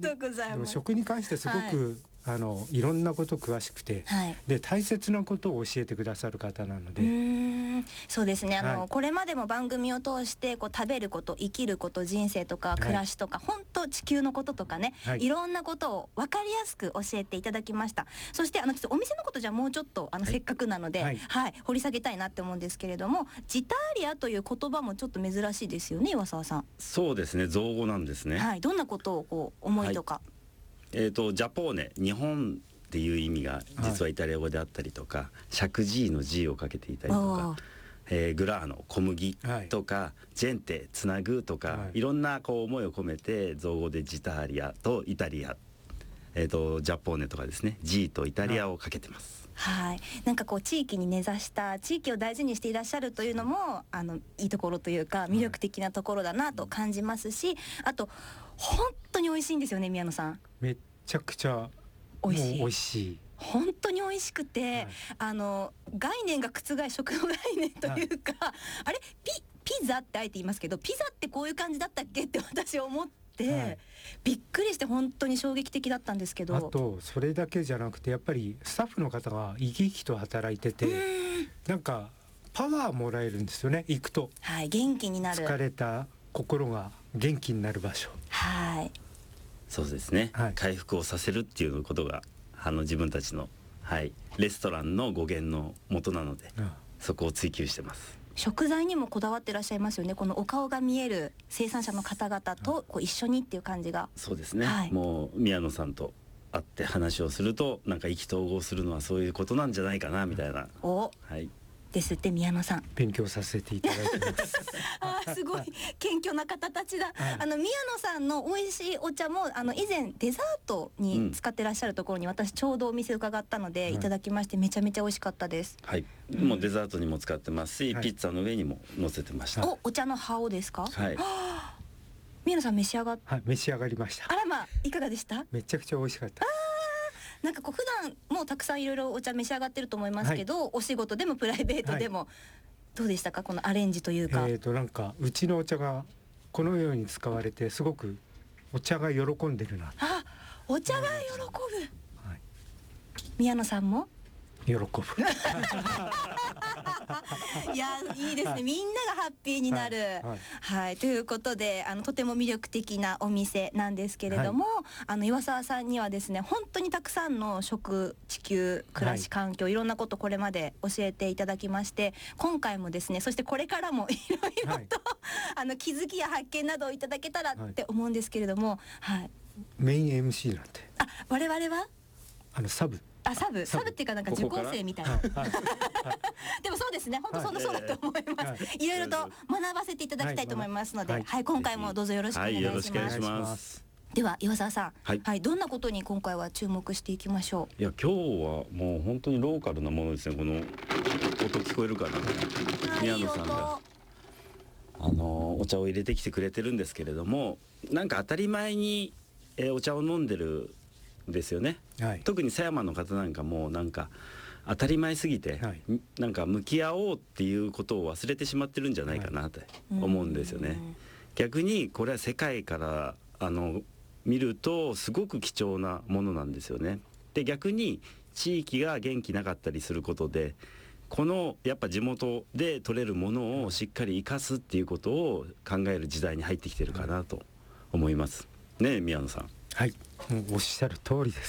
とうございます。 食に関してすごく、いろんなこと詳しくて、で大切なことを教えてくださる方なので。 そうですね。これまでも番組を通して食べること、生きること、人生とか暮らしとか、本当地球のこととかね、いろんなことを分かりやすく教えていただきました。そしてちょっとお店のことじゃもうちょっとせっかくなので、掘り下げたいなって思うんですけれども、ジターリアという言葉もちょっと珍しいですよね、岩沢さん。 そうですね、造語なんですね。 どんなことを思いとか。 ジャポーネ、日本っていう意味が実はイタリア語であったりとか、石神井の G をかけていたりとか、グラーノ、小麦とか、ジェンテ、つなぐとか、いろんな思いを込めて造語でジターリアとイタリア、ジャポーネとかですね、 G とイタリアをかけてます。 なんか地域に根ざした地域を大事にしていらっしゃるというのもいいところというか魅力的なところだなと感じますし、あと本当に美味しいんですよね、宮野さん。 めちゃくちゃ美味しい。 本当に美味しくて、概念が覆食の概念というか、あれピザってあえて言いますけど、ピザってこういう感じだったっけって私思って、びっくりして本当に衝撃的だったんですけど。 あとそれだけじゃなくて、やっぱりスタッフの方が生き生きと働いてて、なんかパワーもらえるんですよね、行くと。 元気になる。 疲れた心が元気になる場所。 そうですね、回復をさせるっていうことが自分たちの、レストランの語源の元なので、そこを追求してます。 食材にもこだわってらっしゃいますよね。このお顔が見える生産者の方々と一緒にっていう感じが。 そうですね、もう宮野さんと会って話をすると、なんか意気投合するのはそういうことなんじゃないかなみたいな。ですって宮野さん。 勉強させていただいてます。 すごい謙虚な方たちだ。宮野さんの美味しいお茶も以前デザートに使ってらっしゃるところに私ちょうどお店伺ったのでいただきまして、めちゃめちゃ美味しかったです。 もうデザートにも使ってますし、ピッツァの上にも乗せてました。 お茶の葉をですか？宮野さん召し上がっ召し上がりました。 あらま、いかがでした？ めちゃくちゃ美味しかった。 なんか普段もたくさんいろいろお茶召し上がってると思いますけど、お仕事でもプライベートでも、どうでしたか、このアレンジというか。 なんかうちのお茶がこのように使われて、すごくお茶が喜んでるな。 お茶が喜ぶ。宮野さんも喜ぶ。 いや、いいですね。みんながハッピーになる。ということでとても魅力的なお店なんですけれども、岩沢さんにはですね、本当にたくさんの食、地球、暮らし、環境、いろんなことこれまで教えていただきまして、今回もですね、そしてこれからもいろいろと、気づきや発見などをいただけたらって思うんですけれども、 メイン MC なんて。 我々はサブサブっていうか、なんか受講生みたいな。でもそうですね、本当そうだと思います。いろいろと学ばせていただきたいと思いますので、今回もどうぞよろしくお願いします。では岩沢さん、どんなことに今回は注目していきましょう？ いや、今日はもう本当にローカルなものですね。この音聞こえるかな、宮野さんがお茶を入れてきてくれてるんですけれども、なんか当たり前にお茶を飲んでるですよね。特に狭山の方なんかもなんか当たり前すぎて、なんか向き合おうっていうことを忘れてしまってるんじゃないかなって思うんですよね。逆にこれは世界から見るとすごく貴重なものなんですよね。で、逆に地域が元気なかったりすることで、このやっぱ地元で取れるものをしっかり生かすっていうことを考える時代に入ってきてるかなと思いますね。宮野さん。 もうおっしゃる通りです。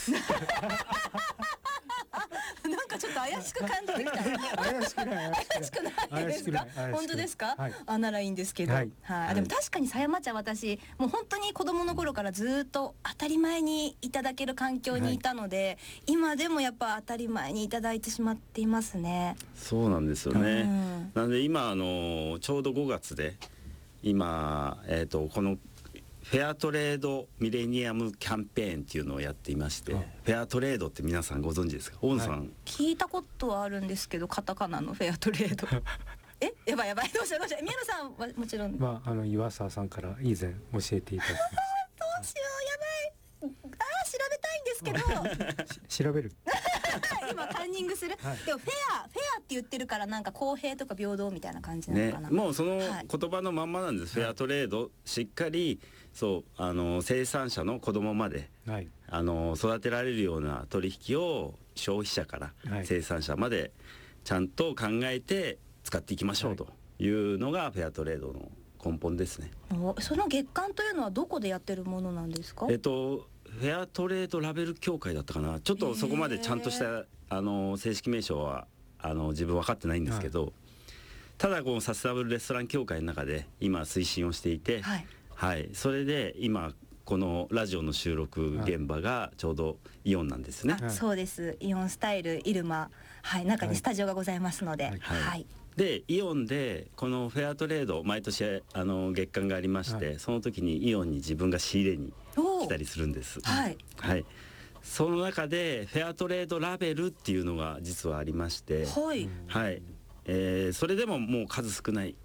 なんかちょっと怪しく感じてきた。 怪しくないですか？本当ですか？ならいいんですけど。でも確かに狭山茶、私もう本当に子供の頃からずっと当たり前にいただける環境にいたので、今でもやっぱ当たり前にいただいてしまっていますね。 そうなんですよね。なので今ちょうど5月で今このフェアトレードミレニアムキャンペーンっていうのをやっていまして、フェアトレードって皆さんご存知ですか？大野さん。 聞いたことはあるんですけど、カタカナのフェアトレード。やばいどうしよう。宮野さんはもちろん。 岩沢さんから以前教えていただきました。 どうしよう、やばい。調べたいんですけど。 調べる。 今カンニングすする、 はい、 でもフェアって言ってるからなんか公平とか平等みたいな感じなのかな、 もうその言葉のまんまなんです、フェアトレード、しっかりそう生産者の子供まで、 はい、 育てられるような取引を消費者から生産者までちゃんと考えて使っていきましょうというのがフェアトレードの根本ですね。 その月間というのはどこでやってるものなんですか？ フェアトレードラベル協会だったかな、ちょっとそこまでちゃんとした正式名称は自分分かってないんですけど、ただこのサステナブルレストラン協会の中で今推進をしていて、はい、それで今このラジオの収録現場がちょうどイオンなんですね。 そうです、イオンスタイルイルマ、中にスタジオがございますので、 でイオンでこのフェアトレード毎年月間がありまして、その時にイオンに自分が仕入れに来たりするんです。その中でフェアトレードラベルっていうのが実はありまして、それでももう数少ない、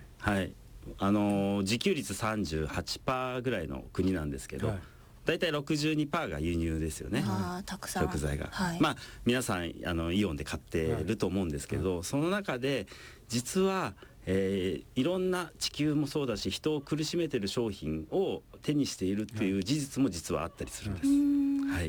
自給率 38% ぐらいの国なんですけど、だいたい 62% が輸入ですよね、 たくさん食材が、皆さんイオンで買ってると思うんですけど、その中で実は、いろんな地球もそうだし人を苦しめてる商品を手にしているっていう事実も実はあったりするんです。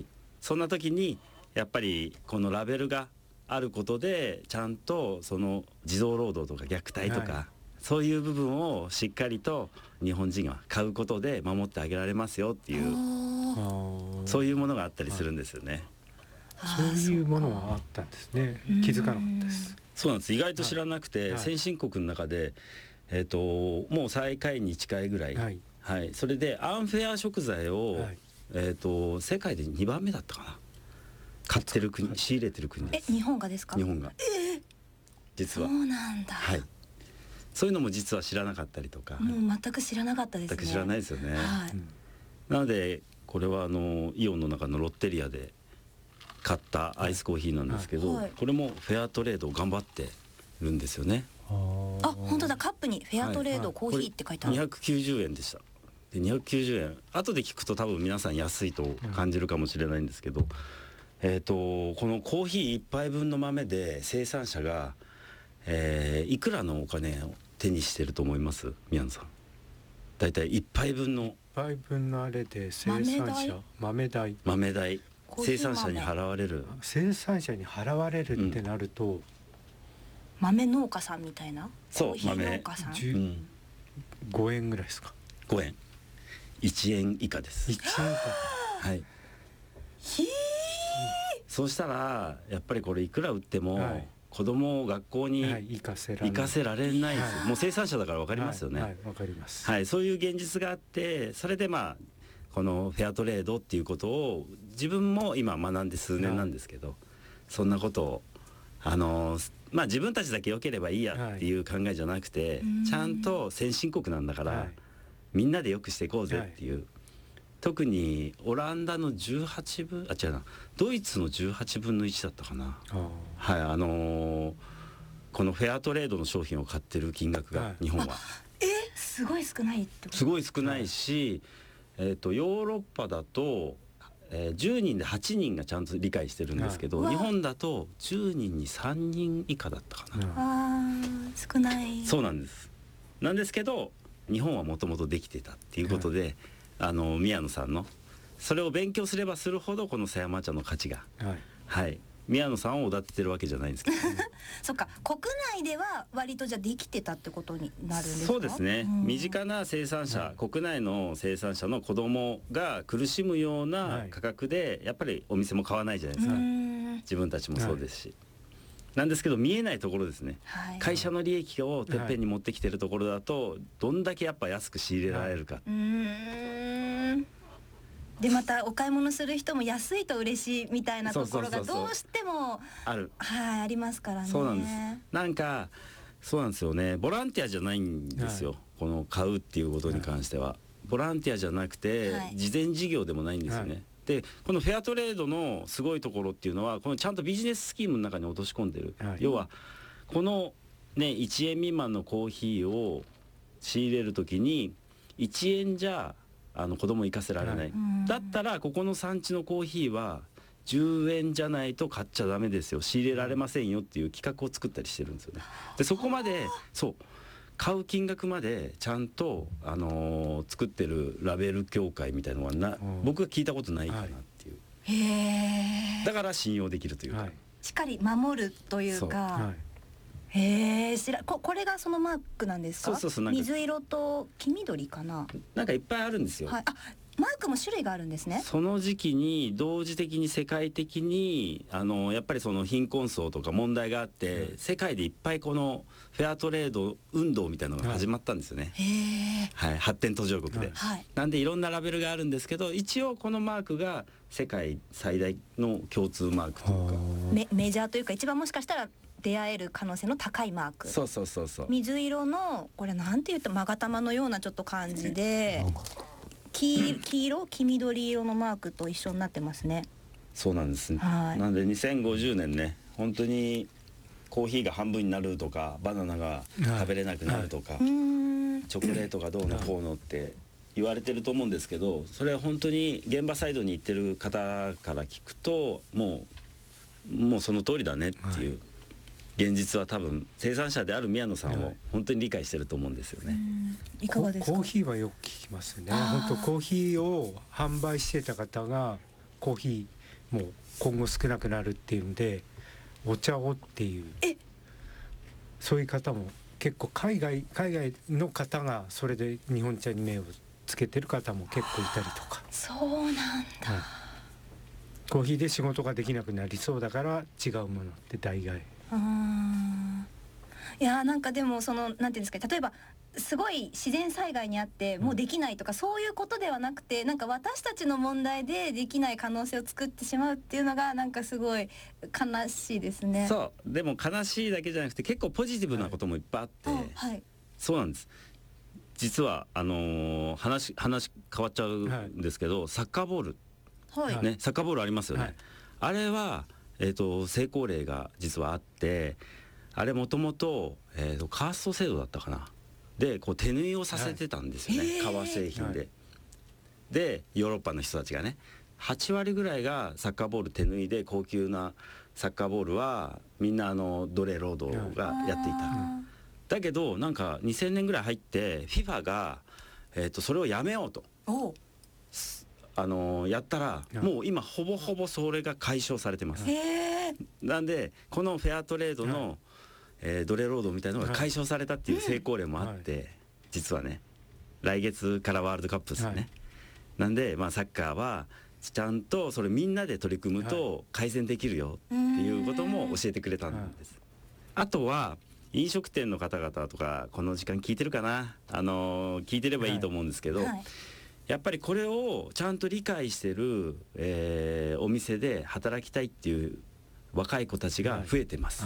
そんな時にやっぱりこのラベルがあることでちゃんとその児童労働とか虐待とか、そういう部分をしっかりと日本人が買うことで守ってあげられますよっていう、そういうものがあったりするんですよね。 そういうものがあったんですね。気づかなかったです。 そうなんです。意外と知らなくて、先進国の中でもう最下位に近いぐらい、それでアンフェア食材を、世界で2番目だったかな、買ってる国、仕入れてる国です。 日本がですか？ 日本が、実はそうなんだ、 そういうのも実は知らなかったりとか、 もう全く知らなかったですね。 全く知らないですよね、なのでこれはイオンの中のロッテリアで買ったアイスコーヒーなんですけど、これもフェアトレードを頑張ってるんですよね。 本当だ、カップにフェアトレードコーヒーって書いてある。 290円でした。で290円、後で聞くと多分皆さん安いと感じるかもしれないんですけど、このコーヒー1杯分の豆で生産者が、いくらのお金を手にしてると思います？宮野さん。だいたい1杯分のあれで生産者豆代生産者に払われるってなると、 豆農家さんみたいな、 そう、 コーヒー農家さん、 5円ぐらいですか ？5円、1円以下です。 1円以下。 そうしたらやっぱりこれいくら売っても、子供を学校に行かせられないですよ。もう生産者だから分かりますよね。 分かります。 そういう現実があって、それでこのフェアトレードっていうことを自分も今学んで数年なんですけど、そんなことを自分たちだけ良ければいいやっていう考えじゃなくて、ちゃんと先進国なんだから、みんなで良くしていこうぜっていう、特にオランダの18分違うな、ドイツの18分の1だったかな、このフェアトレードの商品を買ってる金額が、日本はすごい少ないってこと？ すごい少ないし、ヨーロッパだと、10人で8人がちゃんと理解してるんですけど、日本だと10人に3人以下だったかな。 少ない。 そうなんですけど、日本はもともとできてたっていうことで、宮野さんのそれを勉強すればするほどこの狭山茶の価値が、宮野さんをおだててるわけじゃないんですけど、 そっか、国内では割とじゃできてたってことになるんですか？ そうですね、身近な生産者、国内の生産者の子供が苦しむような価格でやっぱりお店も買わないじゃないですか、自分たちもそうですし、なんですけど見えないところですね、会社の利益をてっぺんに持ってきてるところだと、どんだけやっぱ安く仕入れられるか、 でまたお買い物する人も安いと嬉しいみたいなところがどうしてもありますからね。 そうなんです。なんかそうなんですよね、ボランティアじゃないんですよ、この買うっていうことに関しては、ボランティアじゃなくて、慈善事業でもないんですよね、でこのフェアトレードのすごいところっていうのは、このちゃんとビジネススキームの中に落とし込んでる、要はこのね1円未満のコーヒーを仕入れるときに1円じゃ子供行かせられない、だったらここの産地のコーヒーは 10円じゃないと買っちゃダメですよ、仕入れられませんよっていう企画を作ったりしてるんですよね。でそこまでそう買う金額までちゃんと、作ってるラベル協会みたいのは僕が聞いたことないかなっていう、 へえ。 だから信用できるというか、 しっかり守るというか。へえ、これがそのマークなんですか？ そう水色と黄緑かな。 なんかいっぱいあるんですよ。 はい、あ、マークも種類があるんですね。 その時期に同時的に世界的にやっぱりその貧困層とか問題があって、世界でいっぱいこのフェアトレード運動みたいなのが始まったんですよね。 へえ。はい、 発展途上国で、なんでいろんなラベルがあるんですけど、一応このマークが世界最大の共通マークというか、 メジャーというか一番もしかしたら出会える可能性の高いマーク。 そう水色のこれなんて言って勾玉のようなちょっと感じで、黄緑色のマークと一緒になってますね。 そうなんですね。なんで2050年ね、本当にコーヒーが半分になるとか、バナナが食べれなくなるとか、チョコレートがどうのこうのって言われてると思うんですけど、それは本当に現場サイドに行ってる方から聞くともうその通りだねっていう、現実は多分生産者である宮野さんを本当に理解してると思うんですよね。 いかがですか？ コーヒーはよく聞きますね。本当コーヒーを販売してた方がコーヒーもう今後少なくなるっていうんでお茶をっていう、そういう方も結構海外の方がそれで日本茶に目をつけてる方も結構いたりとか。 そうなんだ、 コーヒーで仕事ができなくなりそうだから違うものって代替。 いやなんかでもそのなんていうんですか、例えばすごい自然災害にあってもうできないとか、そういうことではなくて、なんか私たちの問題でできない可能性を作ってしまうっていうのがなんかすごい悲しいですね。 そうでも悲しいだけじゃなくて結構ポジティブなこともいっぱいあって、そうなんです。実は話変わっちゃうんですけど、サッカーボール、ね、サッカーボールありますよね。あれは成功例が実はあって、あれもともとカースト制度だったかな、でこう手縫いをさせてたんですよね、革製品で。でヨーロッパの人たちがね、8割ぐらいがサッカーボール手縫いで、高級なサッカーボールはみんな奴隷労働がやっていた。だけどなんか2000年ぐらい入って FIFA が、それをやめようとやったら、もう今ほぼほぼそれが解消されてます。なんでこのフェアトレードの、奴隷労働みたいなのが解消されたっていう成功例もあって、実はね来月からワールドカップですね。なんでサッカーはちゃんとそれみんなで取り組むと改善できるよっていうことも教えてくれたんです。あとは飲食店の方々とかこの時間聞いてるかな、聞いてればいいと思うんですけど、やっぱりこれをちゃんと理解してる、お店で働きたいっていう若い子たちが増えてます。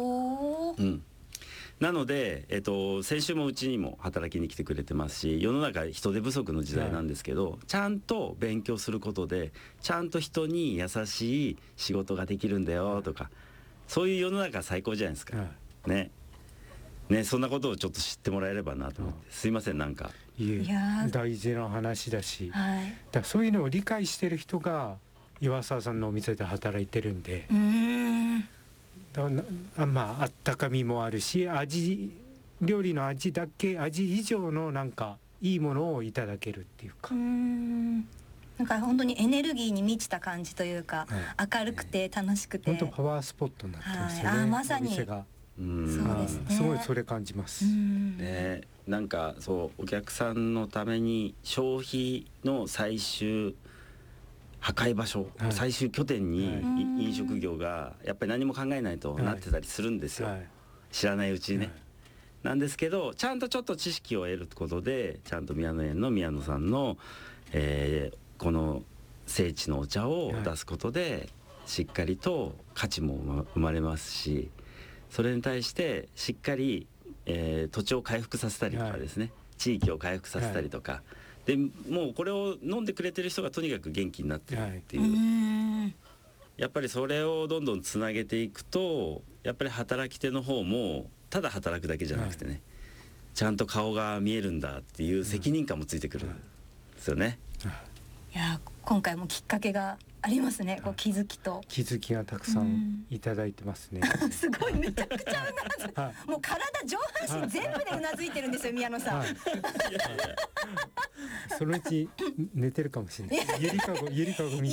なので、先週もうちにも働きに来てくれてますし、世の中人手不足の時代なんですけど、ちゃんと勉強することでちゃんと人に優しい仕事ができるんだよとか、そういう世の中最高じゃないですか、ね、そんなことをちょっと知ってもらえればなと思って、すいませんなんか。 いや大事な話だし、だそういうのを理解してる人が岩沢さんのお店で働いてるんで、あったかみもあるし、料理の味以上のなんかいいものをいただけるっていうか、 なんか本当にエネルギーに満ちた感じというか、明るくて楽しくて、 本当パワースポットになってますよね、 まさに。 お店がそうですね、 すごいそれ感じます。 なんかそうお客さんのために消費の最終破壊場所、最終拠点に飲食業がやっぱり何も考えないとなってたりするんですよ、知らないうちにね、なんですけどちゃんとちょっと知識を得ることで、ちゃんと宮野園の宮野さんの、この聖地のお茶を出すことでしっかりと価値も生まれますし、それに対してしっかり、土地を回復させたりとかですね、地域を回復させたりとか、でもうこれを飲んでくれてる人がとにかく元気になってるっていう、やっぱりそれをどんどんつなげていくと、やっぱり働き手の方もただ働くだけじゃなくてね、ちゃんと顔が見えるんだっていう責任感もついてくるんですよね。 いや今回もきっかけがありますね。こう気づきと気づきがたくさんいただいてますね。 すごいめちゃくちゃうなず、もう体上半身全部でうなずいてるんですよ宮野さん。 はいそのうち寝てるかもしれない。ゆりかご